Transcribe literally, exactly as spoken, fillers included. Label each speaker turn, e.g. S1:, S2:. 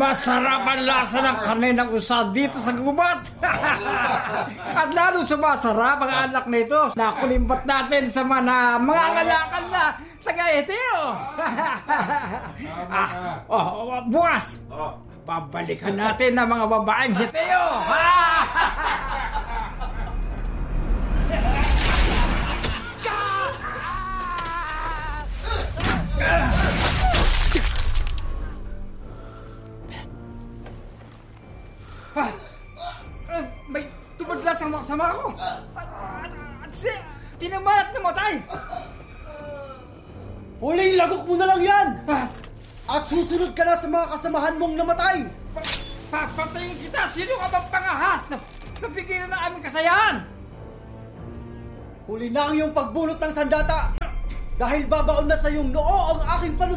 S1: Masarap ang lasa ng karne ng usa dito sa gubat. At lalo sumasarap ang anak nito. Nakulimbat natin sa mga mga ngalakan na taga-eteo. ah, oh, oh, bukas, babalikan natin ang mga babaeng heteo. Ah, uh, may tumadlas ang makasama ko. At, at, at si, tinaman at namatay.
S2: Huling lagok mo na lang yan!
S1: Ah,
S2: At susunod ka na sa mga kasamahan mong namatay!
S1: pa, papatayin kita. Sino ka bang pangahas na napigilan na aming kasayahan?
S2: Huli na ang iyong pagbulot ng sandata! Dahil babaon na sa iyong noo ang aking panahon!